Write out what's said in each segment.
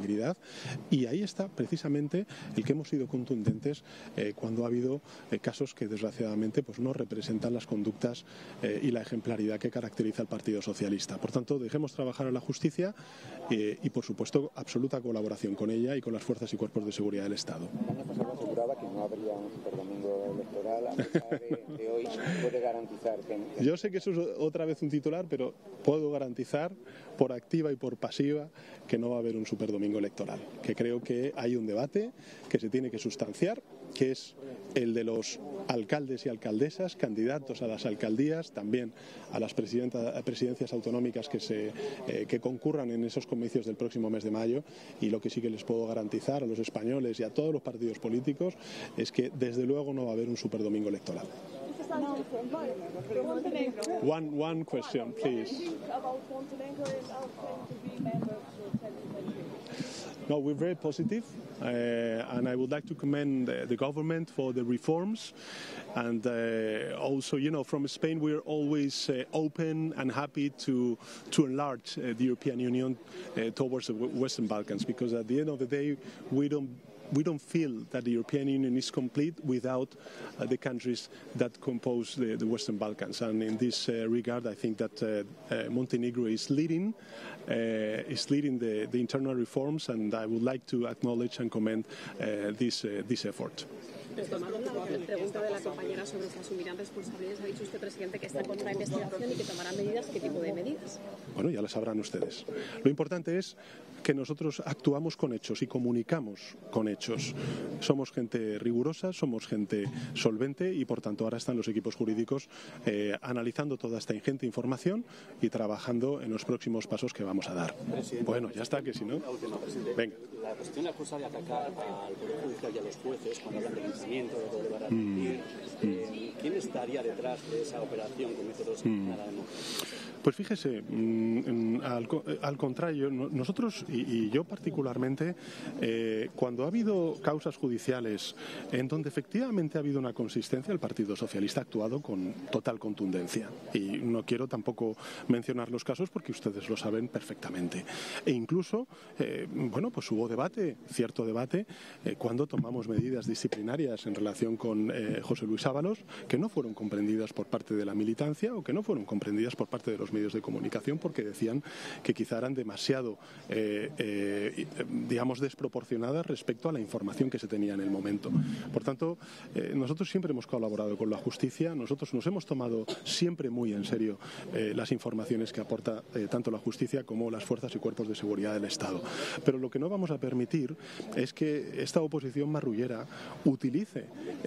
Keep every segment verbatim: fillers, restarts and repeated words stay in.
integridad, y ahí está precisamente el que hemos sido contundentes eh, cuando ha habido eh, casos que desgraciadamente pues, no representan las conductas eh, y la ejemplaridad que caracteriza al Partido Socialista. Por tanto, dejemos trabajar a la justicia eh, y, por supuesto, absoluta colaboración con ella y con las fuerzas y cuerpos de seguridad del Estado. El año pasado aseguraba que no habría un superdomingo electoral. A pesar de, de hoy, ¿puede garantizar que...? Yo sé que eso es otra vez un titular, pero puedo garantizar por activa y por pasiva que no va a haber un superdomingo electoral. Que creo que hay un debate que se tiene que sustanciar, que es el de los alcaldes y alcaldesas, candidatos a las alcaldías, también a las presidencias autonómicas que, se, eh, que concurran en esos comicios del próximo mes de mayo, y lo que sí que les puedo garantizar a los españoles y a todos los partidos políticos es que desde luego no va a haber un superdomingo electoral. One, one question, please. No, we're very positive, uh, and I would like to commend uh, the government for the reforms, and uh, also, you know, from Spain we're always uh, open and happy to to enlarge uh, the European Union uh, towards the Western Balkans, because at the end of the day we don't we don't feel that the European Union is complete without uh, the countries that compose the, the Western Balkans. And in this uh, regard, I think that uh, uh, Montenegro is leading, uh, is leading the, the internal reforms, and I would like to acknowledge and commend uh, this, uh, this effort. Retomando la pregunta de la compañera sobre si asumirán responsabilidades, ha dicho usted, presidente, que está con una investigación y que tomará medidas. ¿Qué tipo de medidas? Bueno, ya las sabrán ustedes. Lo importante es que nosotros actuamos con hechos y comunicamos con hechos. Somos gente rigurosa, somos gente solvente y, por tanto, ahora están los equipos jurídicos eh, analizando toda esta ingente información y trabajando en los próximos pasos que vamos a dar. Presidente, bueno, ya está, que si no... Venga. La cuestión acusa de atacar al Poder Judicial y a los jueces cuando hablan de licenciamiento, de volver a admitir. Mm. Eh, ¿Quién estaría detrás de esa operación con métodos mm. nada democráticos? Pues fíjese, mmm, al, al contrario, nosotros y, y yo particularmente, eh, cuando ha habido causas judiciales en donde efectivamente ha habido una consistencia, el Partido Socialista ha actuado con total contundencia. Y no quiero tampoco mencionar los casos porque ustedes lo saben perfectamente. E incluso, eh, bueno, pues hubo debate, cierto debate, eh, cuando tomamos medidas disciplinarias en relación con eh, José Luis Ábalos, que no fueron comprendidas por parte de la militancia o que no fueron comprendidas por parte de los medios de comunicación, porque decían que quizá eran demasiado, eh, eh, digamos, desproporcionadas respecto a la información que se tenía en el momento. Por tanto, eh, nosotros siempre hemos colaborado con la justicia, nosotros nos hemos tomado siempre muy en serio eh, las informaciones que aporta eh, tanto la justicia como las fuerzas y cuerpos de seguridad del Estado. Pero lo que no vamos a permitir es que esta oposición marrullera utilice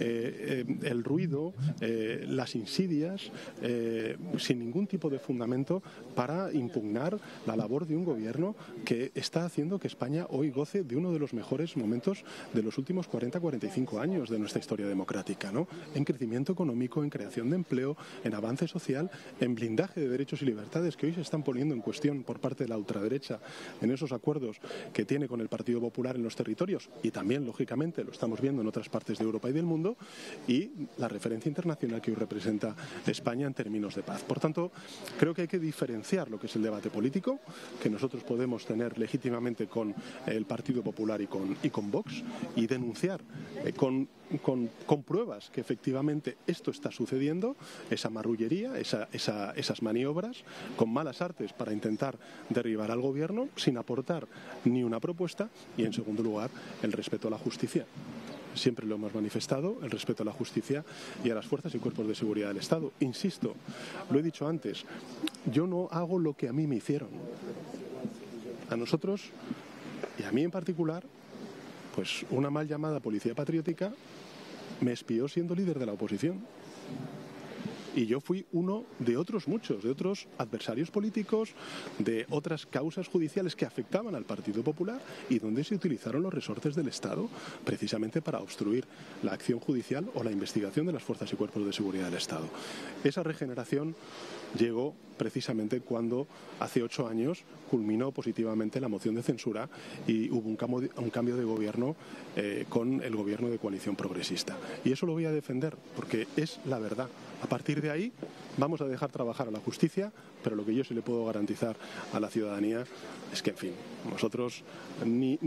eh, eh, el ruido, eh, las insidias, eh, sin ningún tipo de fundamento para impugnar la labor de un gobierno que está haciendo que España hoy goce de uno de los mejores momentos de los últimos cuarenta a cuarenta y cinco años de nuestra historia democrática, ¿no? En crecimiento económico, en creación de empleo, en avance social, en blindaje de derechos y libertades que hoy se están poniendo en cuestión por parte de la ultraderecha en esos acuerdos que tiene con el Partido Popular en los territorios, y también, lógicamente, lo estamos viendo en otras partes de Europa y del mundo, y la referencia internacional que hoy representa España en términos de paz. Por tanto, creo que hay que diferenciar lo que es el debate político, que nosotros podemos tener legítimamente con el Partido Popular y con, y con Vox, y denunciar eh, con, con, con pruebas que efectivamente esto está sucediendo, esa marrullería, esa, esa, esas maniobras, con malas artes para intentar derribar al gobierno sin aportar ni una propuesta, y en segundo lugar el respeto a la justicia. Siempre lo hemos manifestado, el respeto a la justicia y a las fuerzas y cuerpos de seguridad del Estado. Insisto, lo he dicho antes, yo no hago lo que a mí me hicieron. A nosotros, y a mí en particular, pues una mal llamada policía patriótica me espió siendo líder de la oposición. Y yo fui uno de otros muchos, de otros adversarios políticos, de otras causas judiciales que afectaban al Partido Popular y donde se utilizaron los resortes del Estado precisamente para obstruir la acción judicial o la investigación de las fuerzas y cuerpos de seguridad del Estado. Esa regeneración llegó precisamente cuando hace ocho años culminó positivamente la moción de censura y hubo un cambio de, un cambio de gobierno eh, con el gobierno de coalición progresista. Y eso lo voy a defender porque es la verdad. A partir de ahí vamos a dejar trabajar a la justicia, pero lo que yo sí le puedo garantizar a la ciudadanía es que, en fin, nosotros ni